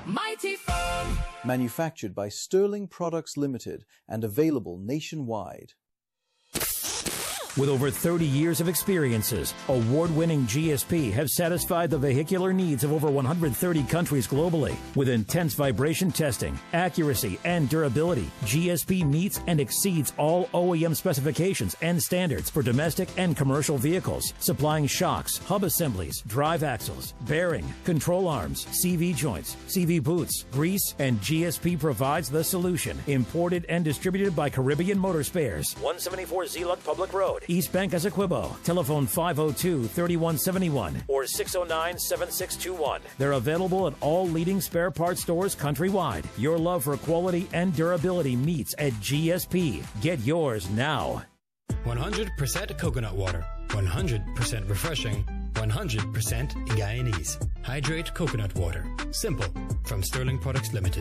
Mighty Firm. Manufactured by Sterling Products Limited and available nationwide. With over 30 years of experiences, award-winning GSP have satisfied the vehicular needs of over 130 countries globally. With intense vibration testing, accuracy, and durability, GSP meets and exceeds all OEM specifications and standards for domestic and commercial vehicles, supplying shocks, hub assemblies, drive axles, bearing, control arms, CV joints, CV boots, grease, and GSP provides the solution. Imported and distributed by Caribbean Motor Spares. 174 Zeeland Public Road, East Bank, Essequibo. Telephone 502-3171 or 609-7621. They're available at all leading spare parts stores countrywide. Your love for quality and durability meets at GSP. Get yours now. 100% coconut water, 100% refreshing, 100% Guyanese. Hydrate coconut water. Simple. From Sterling Products Limited.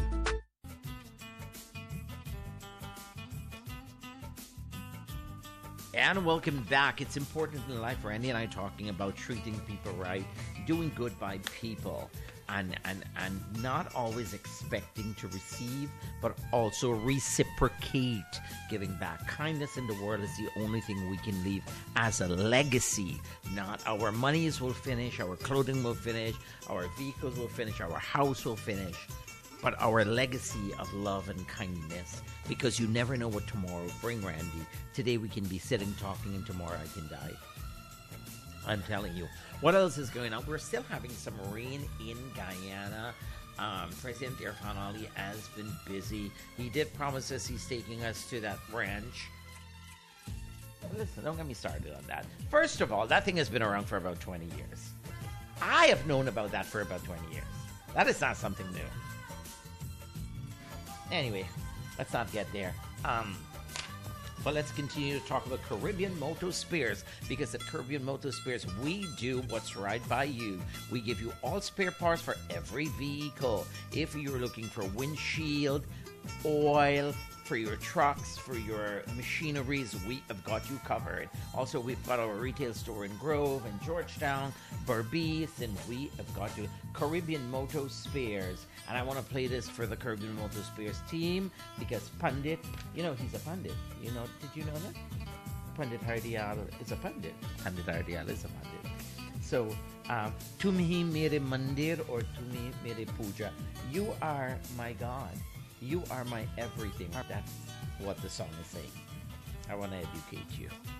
And welcome back. It's important in life. Randy and I talking about treating people right, doing good by people, and not always expecting to receive, but also reciprocate, giving back. Kindness in the world is the only thing we can leave as a legacy. Not our monies will finish, our clothing will finish, our vehicles will finish, our house will finish, but our legacy of love and kindness, because you never know what tomorrow will bring, Randy. Today we can be sitting talking, and tomorrow I can die. I'm telling you. What else is going on? We're still having some rain in Guyana. President Irfan Ali has been busy. He did promise us he's taking us to that ranch. Listen, don't get me started on that. First of all, that thing has been around for about 20 years. I have known about that for about 20 years. That is not something new. Anyway, let's not get there. But let's continue to talk about Caribbean Motor Spares, because at Caribbean Motor Spares, we do what's right by you. We give you all spare parts for every vehicle. If you're looking for windshield, oil, for your trucks, for your machineries, we have got you covered. Also, we've got our retail store in Grove and Georgetown, Berbice, and we have got you Caribbean Motor Spares. And I want to play this for the Caribbean Motor Spares team, because Pandit, he's a Pandit. Did you know that? Pandit Hardial is a Pandit. Pandit Hardial is a Pandit. So, Tumhi mere mandir or Tumhi mere puja. You are my God. You are my everything. That's what the song is saying. I want to educate you.